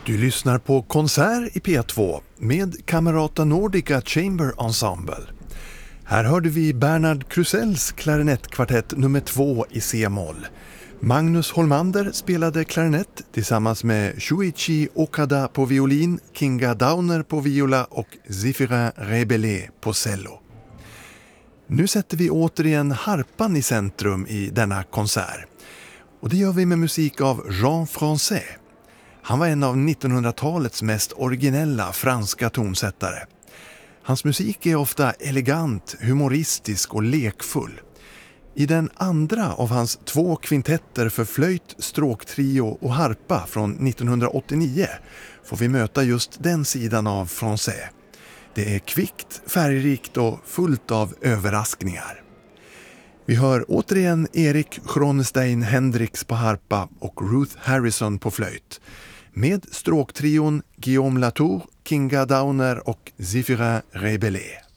Du lyssnar på Konsert i P2 med Camerata Nordica Chamber Ensemble. Här hörde vi Bernard Krusells klarinettkvartett nummer 2 i C-moll. Magnus Holmander spelade klarinett tillsammans med Shuichi Okada på violin, Kinga Downer på viola och Zéphirin Rebellé på cello. Nu sätter vi återigen harpan i centrum i denna konsert. Och det gör vi med musik av Jean Français. Han var en av 1900-talets mest originella franska tonsättare. Hans musik är ofta elegant, humoristisk och lekfull. I den andra av hans 2 kvintetter för flöjt, stråktrio och harpa från 1989 får vi möta just den sidan av Français. Det är kvickt, färgrikt och fullt av överraskningar. Vi hör återigen Erik Schronstein Hendricks på harpa och Ruth Harrison på flöjt. Med stråktrion Guillaume Latour, Kinga Downer och Zéphirin Rebellé.